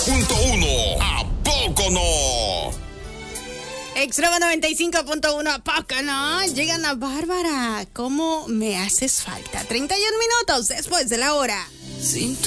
95.1. ¿A poco no? Extremo 95.1, ¿a poco no? Llega Ana Bárbara. ¿Cómo me haces falta? 31 minutos después de la hora. Sin